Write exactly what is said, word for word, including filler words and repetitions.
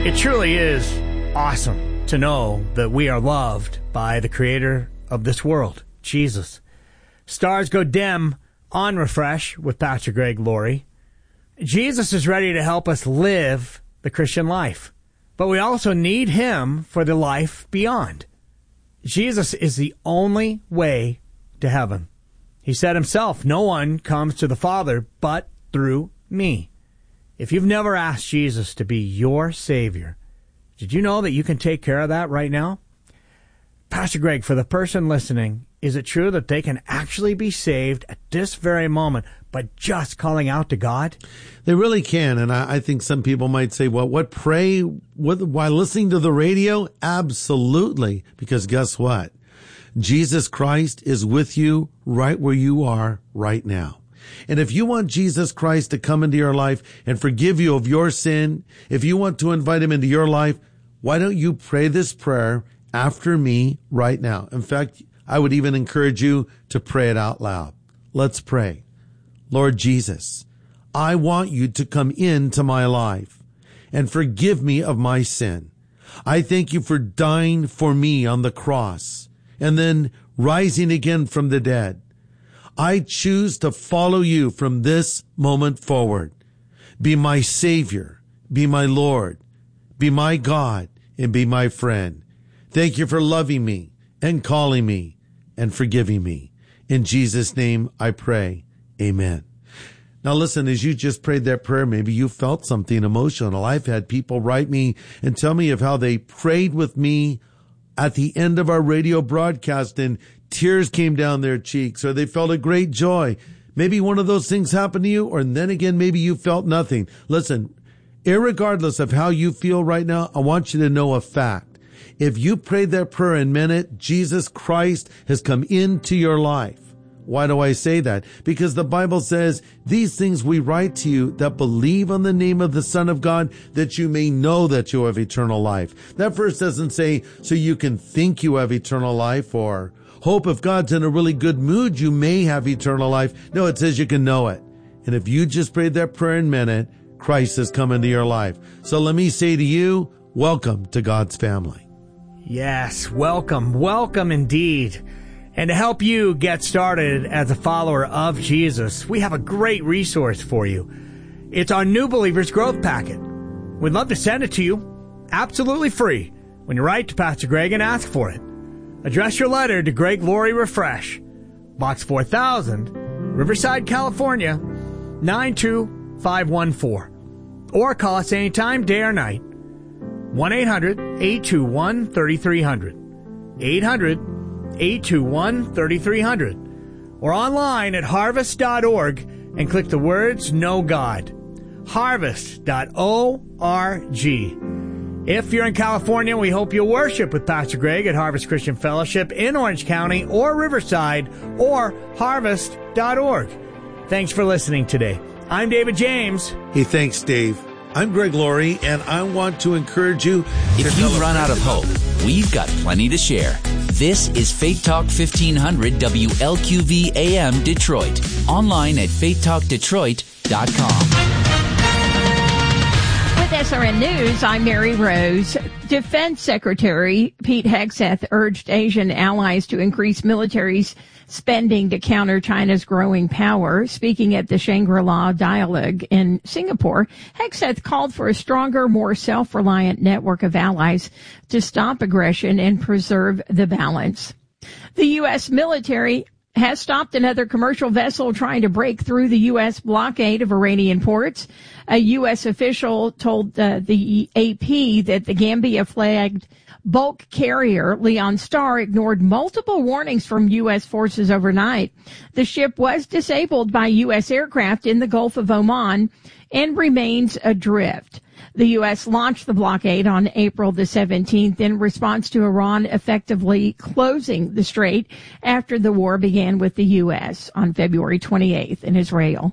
It truly is awesome to know that we are loved by the creator of this world, Jesus. Stars go dim on Refresh with Pastor Greg Laurie. Jesus is ready to help us live the Christian life, but we also need him for the life beyond. Jesus is the only way to heaven. He said himself, no one comes to the Father but through me. If you've never asked Jesus to be your Savior, did you know that you can take care of that right now? Pastor Greg, for the person listening, is it true that they can actually be saved at this very moment by just calling out to God? They really can. And I, I think some people might say, well, what, pray what, while listening to the radio? Absolutely. Because guess what? Jesus Christ is with you right where you are right now. And if you want Jesus Christ to come into your life and forgive you of your sin, if you want to invite him into your life, why don't you pray this prayer after me right now? In fact, I would even encourage you to pray it out loud. Let's pray. Lord Jesus, I want you to come into my life and forgive me of my sin. I thank you for dying for me on the cross and then rising again from the dead. I choose to follow you from this moment forward. Be my Savior, be my Lord, be my God, and be my friend. Thank you for loving me and calling me and forgiving me. In Jesus' name I pray. Amen. Now listen, as you just prayed that prayer, maybe you felt something emotional. I've had people write me and tell me of how they prayed with me at the end of our radio broadcast and tears came down their cheeks, or they felt a great joy. Maybe one of those things happened to you, or then again, maybe you felt nothing. Listen, irregardless of how you feel right now, I want you to know a fact. If you prayed that prayer and meant it, Jesus Christ has come into your life. Why do I say that? Because the Bible says, these things we write to you that believe on the name of the Son of God, that you may know that you have eternal life. That verse doesn't say, so you can think you have eternal life, or hope if God's in a really good mood, you may have eternal life. No, it says you can know it. And if you just prayed that prayer and meant it, Christ has come into your life. So let me say to you, welcome to God's family. Yes, welcome, welcome indeed. And to help you get started as a follower of Jesus, we have a great resource for you. It's our New Believers Growth Packet. We'd love to send it to you absolutely free when you write to Pastor Greg and ask for it. Address your letter to Greg Laurie Refresh, Box four thousand, Riverside, California, nine two five one four. Or call us anytime, day or night. one eight hundred eight two one three three zero zero. eight hundred eight two one three three zero zero. Or online at harvest dot org and click the words Know God. harvest dot org. If you're in California, we hope you'll worship with Pastor Greg at Harvest Christian Fellowship in Orange County or Riverside or harvest dot org. Thanks for listening today. I'm David James. Hey, thanks, Dave. I'm Greg Laurie, and I want to encourage you. If you've run out of hope, we've got plenty to share. This is Faith Talk fifteen hundred W L Q V A M Detroit. Online at faith talk detroit dot com. With S R N News, I'm Mary Rose. Defense Secretary Pete Hegseth urged Asian allies to increase military spending to counter China's growing power. Speaking at the Shangri-La Dialogue in Singapore, Hegseth called for a stronger, more self-reliant network of allies to stop aggression and preserve the balance. The U S military has stopped another commercial vessel trying to break through the U S blockade of Iranian ports. A U S official told uh, the A P that the Gambia-flagged bulk carrier Leon Star ignored multiple warnings from U S forces overnight. The ship was disabled by U S aircraft in the Gulf of Oman and remains adrift. The U S launched the blockade on April the seventeenth in response to Iran effectively closing the strait after the war began with the U S on February twenty-eighth in Israel.